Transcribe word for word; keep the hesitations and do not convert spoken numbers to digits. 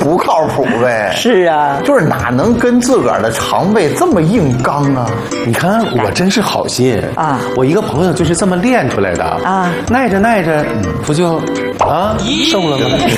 不靠谱呗。 是啊， 就是哪能跟自个儿的肠胃这么硬刚啊？ 你看我真是好心啊！ 我一个朋友就是这么练出来的啊， 耐着耐着，不就啊瘦了吗？